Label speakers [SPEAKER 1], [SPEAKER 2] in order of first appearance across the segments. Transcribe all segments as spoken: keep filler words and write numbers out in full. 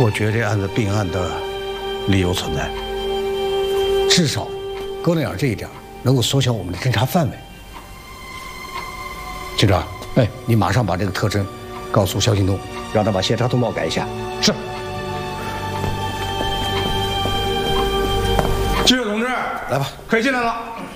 [SPEAKER 1] 我觉得这案子并案的理由存在，至少哥俩这一点能够缩小我们的侦查范围。局长，哎，你马上把这个特征告诉肖新东，让他把协查通报改一下。是。
[SPEAKER 2] 记者同志，
[SPEAKER 1] 来吧，
[SPEAKER 2] 可以进来了。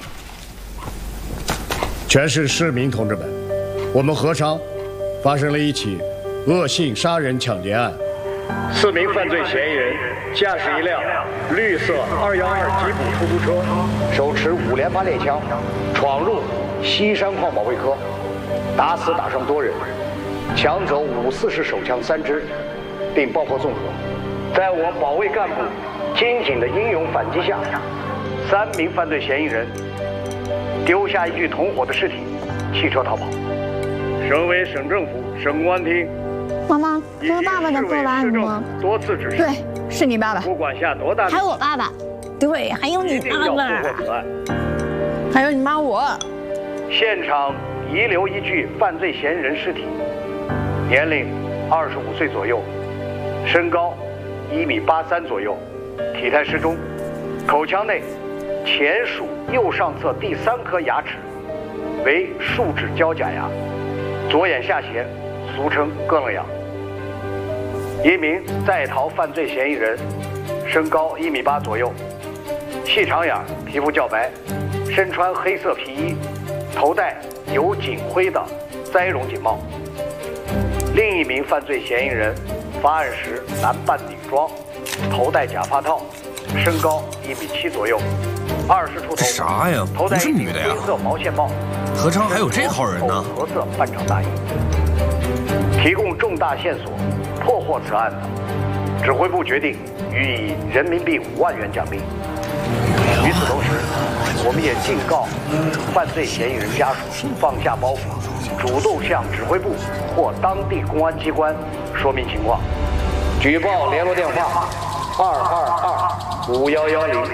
[SPEAKER 3] 全市市民同志们，我们合昌发生了一起恶性杀人抢劫案，四名犯罪嫌疑人驾驶一辆绿色二幺二吉普出租车，手持五连发猎枪，闯入西山矿保卫科，打死打伤多人，抢走五四式手枪三支，并爆破纵火。在我保卫干部精警的英勇反击下，三名犯罪嫌疑人丢下一具同伙的尸体，弃车逃跑。省委、省政府、省公安厅。
[SPEAKER 4] 妈妈，这是爸爸的作案吗？
[SPEAKER 3] 多次指示。
[SPEAKER 4] 对，是你爸爸。
[SPEAKER 3] 不管下多大，
[SPEAKER 4] 还有我爸爸。对，还有你爸爸。还有你妈我。
[SPEAKER 3] 现场遗留一具犯罪嫌疑人尸体，年龄二十五岁左右，身高一米八三左右，体态适中，口腔内前属右上侧第三颗牙齿为树脂胶假牙，左眼下斜，俗称咯楞牙。一名在逃犯罪嫌疑人，身高一米八左右，细长眼，皮肤较白，身穿黑色皮衣，头戴有警徽的栽绒警帽。另一名犯罪嫌疑人发案时男扮女装，头戴假发套，身高一米七左右，二十出头。
[SPEAKER 2] 啥呀？
[SPEAKER 3] 头戴
[SPEAKER 2] 不是女的呀？
[SPEAKER 3] 灰色毛线帽。
[SPEAKER 2] 合昌还有这号人呢？
[SPEAKER 3] 褐色半长大衣。提供重大线索，破获此案的，指挥部决定予以人民币五万元奖励。与此同时，我们也警告犯罪嫌疑人家属放下包袱，主动向指挥部或当地公安机关说明情况。举报联络电话：二二二五幺幺零。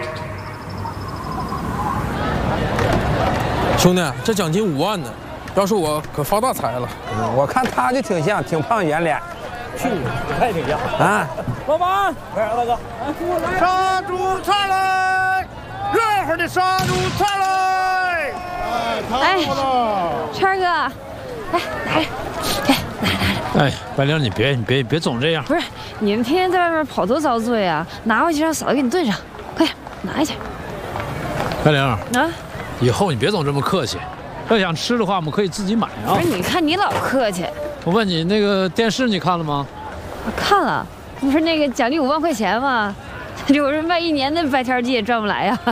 [SPEAKER 5] 兄弟，这奖金五万呢，要是我可发大财了。
[SPEAKER 6] 嗯，我看他就挺像，挺胖圆脸。
[SPEAKER 5] 去你，他也挺像
[SPEAKER 6] 啊！
[SPEAKER 5] 老板，
[SPEAKER 6] 快点，大哥，
[SPEAKER 7] 杀猪菜来，热乎的杀猪菜来！
[SPEAKER 4] 哎，圈哥，来拿着，哎，拿着拿着。
[SPEAKER 8] 哎，白玲，你别你别你别总这样。
[SPEAKER 4] 不是，你们天天在外面跑多遭罪啊！拿回去让嫂子给你炖上，快点拿下去。
[SPEAKER 8] 白玲
[SPEAKER 4] 啊，
[SPEAKER 8] 以后你别总这么客气，要想吃的话，我们可以自己买啊。
[SPEAKER 4] 不是，你看你老客气。
[SPEAKER 8] 我问你，那个电视你看了吗？
[SPEAKER 4] 我看了，不是那个奖励五万块钱吗？我说卖一年的白条鸡也赚不来呀。